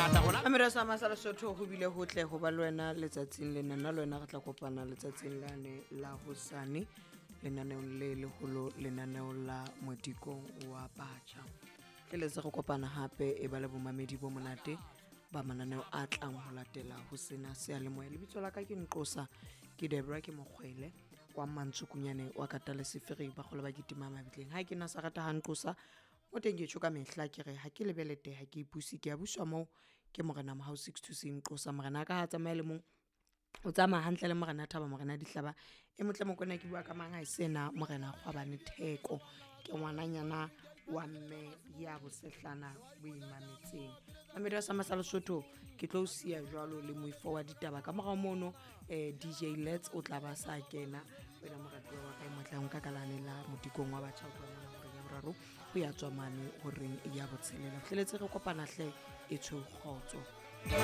Amira sa masala sotho go bile go tle go ba lwena letsatsing le nna lwena re tla kopana letsatsing lane la hosane lenaneong le legolo lenaneong la motikong wa batjha tle le se go kopana hape e ba le bomamedi bo monate ba mananeo a tlang ho latela ho sena se a le moya lebitso la ka ke Nqosa ke Debra ke mokgwele wa Mantsukunyane wa Katale Seferi ba gole ba kitima mabitleng ha ke na sa rata ha Nqosa mo teng ke tshoka mehla ke re ha ke lebelete ha ke ipusi ke a buswa mo ke morena mo house 626 Nqosa morena ka ha tsamaya le mong o tsama hantle le morena Thaba morena Dihlaba e motle mokona ke bua ka manga e sena morena Kgwabane Theko ke ngwananyana wa mme ya bosehlana boimametseng Amira sa masala sotho ke tlo sia jwalo le moifo wa ditaba ka morao mono DJ Let's o tla ba sa kena wena moratwa wa ka motlang ka kalane la motikong wa batjha go raro ho ya tswa mane ho reng ya botshelela tleletse re kopana hle e tshogotso